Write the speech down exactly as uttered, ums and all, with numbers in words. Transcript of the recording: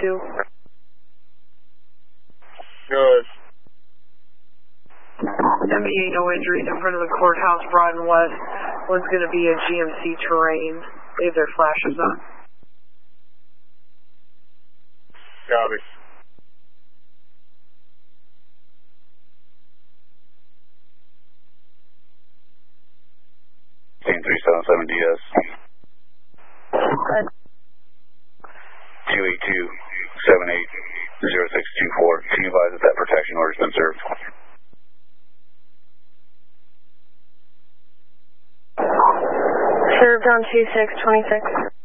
two. Good. M E A, no injuries in front of the courthouse, broad and west. One's going to be a G M C terrain. They have their flashes on. Copy. Team three seven seven D S. Good. two eight two, seven eight zero six two four. Can you advise that that protection order's been served? Served on two six twenty-six.